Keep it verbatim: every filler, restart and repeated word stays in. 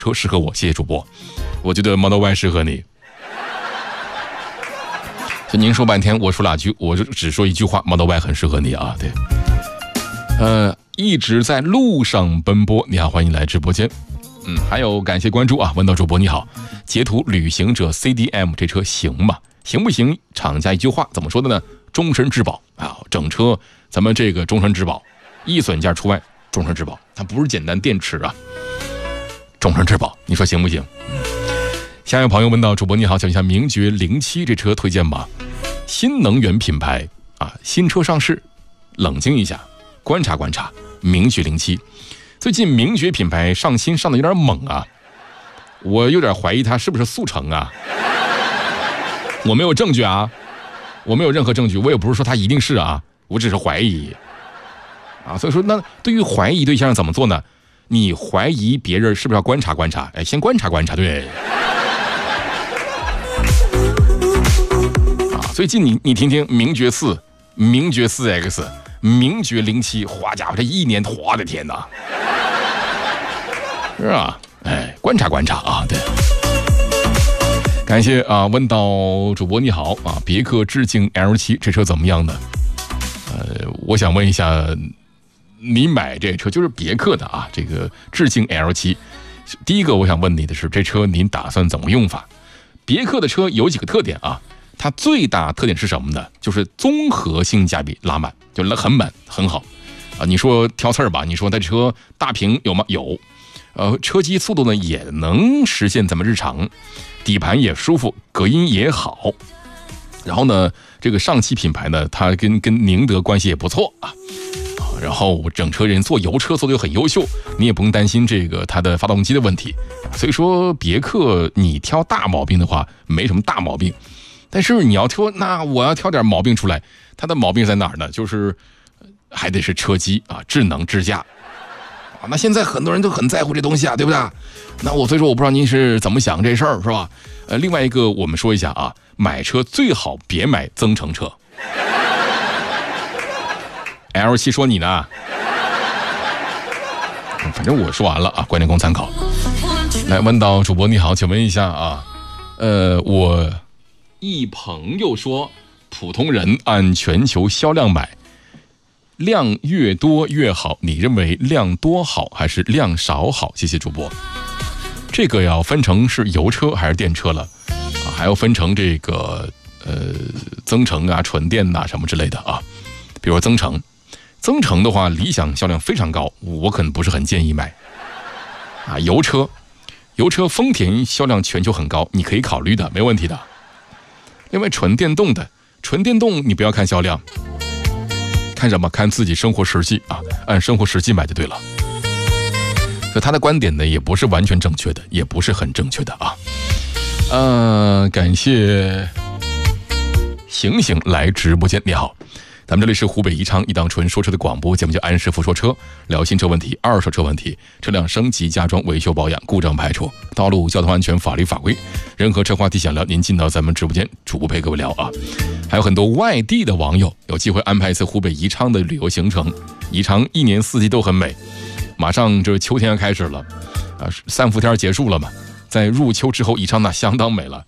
车适合我，谢谢主播。我觉得 Model Y 适合你。就您说半天，我说两句，我就只说一句话 ，Model Y 很适合你啊。对，呃，一直在路上奔波，你好，欢迎来直播间。嗯，还有感谢关注啊，问到主播你好，截图旅行者 C D M 这车行吗？行不行？厂家一句话怎么说的呢？终身质保啊，整车咱们这个终身质保，易损件除外，终身质保，它不是简单电池啊，终身质保，你说行不行？下一位朋友问到主播你好，想一下名爵零七这车推荐吗？新能源品牌啊，新车上市，冷静一下，观察观察。名爵零七，最近名爵品牌上新上的有点猛啊，我有点怀疑它是不是速成啊。我没有证据啊，我没有任何证据，我也不是说它一定是啊，我只是怀疑啊。所以说，那对于怀疑对象怎么做呢？你怀疑别人是不是要观察观察？哎，先观察观察，对。最近你你听听名爵四、名爵四 X、名爵零七，花家伙这一年，我的天哪，是啊，哎，观察观察啊，对。感谢啊，问到主播你好啊，别克致敬 L 七这车怎么样呢？呃，我想问一下，你买这车就是别克的啊，这个致敬 L 七，第一个我想问你的是，这车您打算怎么用法？别克的车有几个特点啊？它最大特点是什么呢？就是综合性价比拉满，就很满很好啊。你说挑刺儿吧，你说它车大屏有吗？有，呃，车机速度呢也能实现咱们日常，底盘也舒服，隔音也好。然后呢，这个上汽品牌呢，它跟跟宁德关系也不错啊。然后整车人做油车做的又很优秀，你也不用担心这个它的发动机的问题。所以说别克你挑大毛病的话，没什么大毛病。但是你要挑，那我要挑点毛病出来，它的毛病在哪儿呢？就是还得是车机啊，智能支架啊。那现在很多人都很在乎这东西啊，对不对？那我所以说我不知道您是怎么想这事儿，是吧？呃，另外一个我们说一下啊，买车最好别买增程车。L 七说你呢？反正我说完了啊，观点供参考。来问到主播你好，请问一下啊，呃，我。一朋友说，普通人按全球销量买，量越多越好。你认为量多好还是量少好？谢谢主播。这个要分成是油车还是电车了啊，还要分成这个呃增程啊、纯电呐、啊、什么之类的啊。比如说增程，增程的话，理想销量非常高，我可能不是很建议买啊。油车，油车丰田销量全球很高，你可以考虑的，没问题的。另外纯电动的，纯电动你不要看销量，看什么？看自己生活实际啊，按生活实际买就对了。所以他的观点呢，也不是完全正确的，也不是很正确的啊。呃，感谢醒醒来直播间，你好。咱们这里是湖北宜昌一档纯说车的广播节目，叫安师傅说车，聊新车问题、二手车问题、车辆升级、加装、维修保养、故障排除、道路交通安全、法律法规，任何车话题想聊，您进到咱们直播间，主播陪各位聊啊。还有很多外地的网友有机会安排一次湖北宜昌的旅游行程，宜昌一年四季都很美，马上这秋天要开始了啊，三伏天结束了嘛，在入秋之后，宜昌那相当美了。